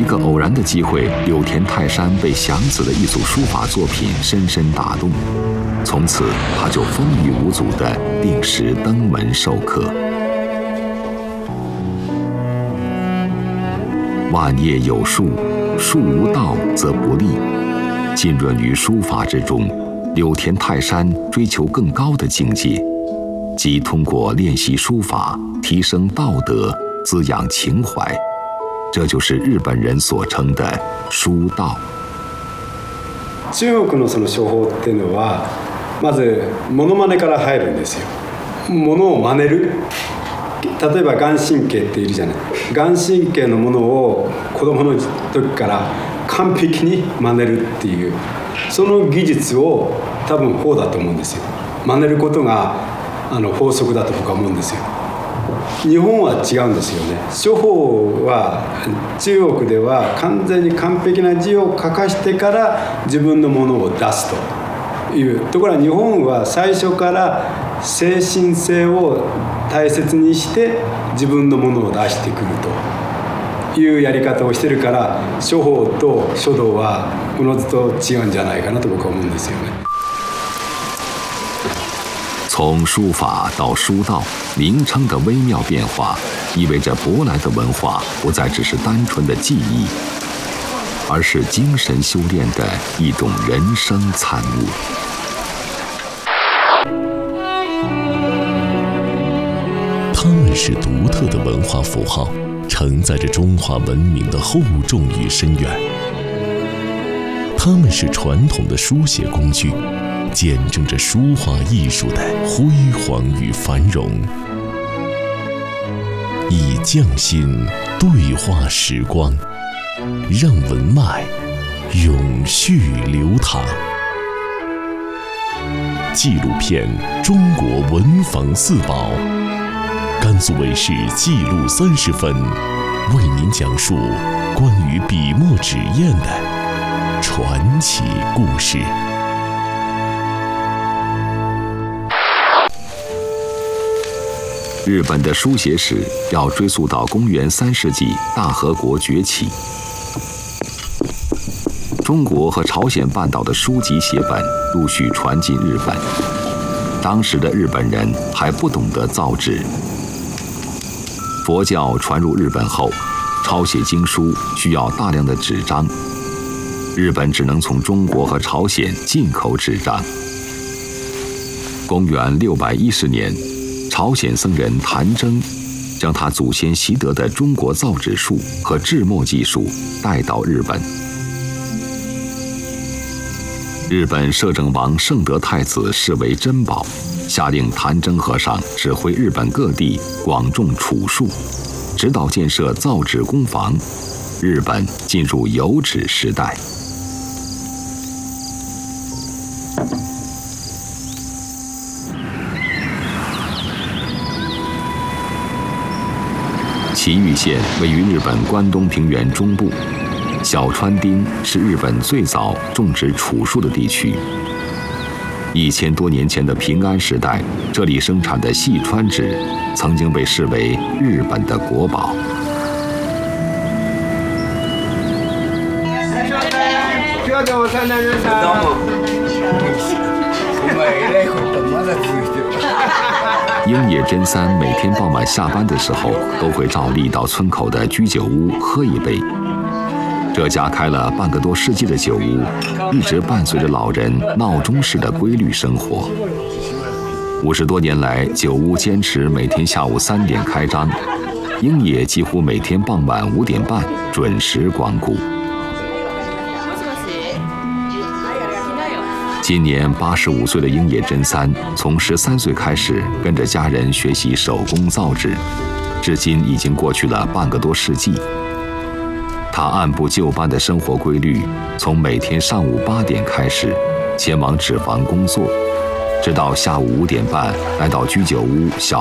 一个偶然的机会，柳田泰山被祥子的一组书法作品深深打动，从此他就风雨无阻地定时登门授课。万叶有树，树无道则不立。浸润于书法之中，柳田泰山追求更高的境界，即通过练习书法提升道德，滋养情怀。这就是日本人所称的書道。 中国のその書法っていうのは、まずモノマネから入るんですよ。ものを真似る。例えば顔真っているじゃない。顔真のものを子供の時から完璧に真似るっていう、その技術を多分法だと思うんですよ。真似ることが法則だと僕は思うんですよ。日本は違うんですよね。書法は中国では完全に完璧な字を書かしてから自分のものを出すというところは、日本は最初から精神性を大切にして自分のものを出してくるというやり方をしてるから、書法と書道はおのずと違うんじゃないかなと僕は思うんですよね。 从书法到书道，名称的微妙变化，意味着舶来的文化不再只是单纯的技艺，而是精神修炼的一种人生参悟。 它们是独特的文化符号，承载着中华文明的厚重与深远。它们是传统的书写工具，见证着书画艺术的辉煌与繁荣。以匠心对话时光，让文脉永续流淌。纪录片《中国文房四宝》，甘肃卫视记录30分，为您讲述关于笔墨纸砚的传奇故事。 日本的书写史要追溯到公元3世纪大和国崛起。中国和朝鲜半岛的书籍写本陆续传进日本，当时的日本人还不懂得造纸。佛教传入日本后，抄写经书需要大量的纸张，日本只能从中国和朝鲜进口纸张。公元610年，朝鲜僧人谭征将他祖先习得的中国造纸术和制墨技术带到日本。日本摄政王圣德太子视为珍宝，下令谭征和尚指挥日本各地广种储树，指导建设造纸工坊。日本进入有纸时代。崎玉县位于日本关东平原中部，小川町是日本最早种植储树的地区。1000多年前的平安时代，这里生产的细川纸曾经被视为日本的国宝。鹰野真三每天傍晚下班的时候，都会照例到村口的居酒屋喝一杯。这家开了半个多世纪的酒屋，一直伴随着老人闹钟式的规律生活。50多年来，酒屋坚持每天下午3点开张，鹰野几乎每天傍晚5点半准时光顾。今年85岁的鹰野真三，从13岁开始跟着家人学习手工造纸，至今已经过去了半个多世纪。他按部就班的生活规律，从每天上午8点开始，前往纸房工作，直到下午5点半来到居酒屋小